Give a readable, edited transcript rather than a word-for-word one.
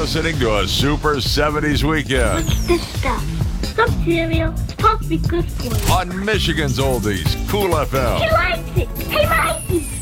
listening to a Super 70s weekend What's this stuff? Some cereal. It's supposed to be good for you. on Michigan's Oldies, Cool FM. He likes it. He likes it.